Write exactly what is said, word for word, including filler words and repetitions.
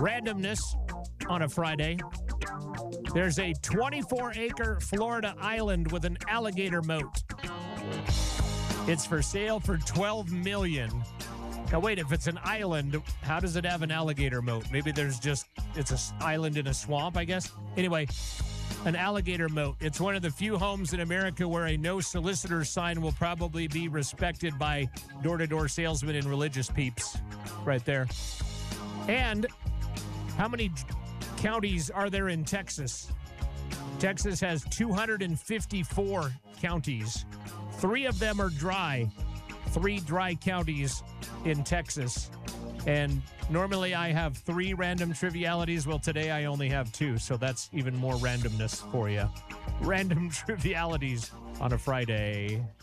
Randomness on a Friday. There's a twenty-four acre Florida island with an alligator moat. It's for sale for twelve million dollars. Now, wait, if it's an island, how does it have an alligator moat? Maybe there's just, it's an island in a swamp, I guess. Anyway, an alligator moat. It's one of the few homes in America where a no solicitor sign will probably be respected by door-to-door salesmen and religious peeps right there. And how many counties are there in Texas? Texas has two hundred fifty-four counties. Three of them are dry. Three dry counties in Texas. And normally I have three random trivialities. Well, today I only have two, so that's even more randomness for you. Random trivialities on a Friday.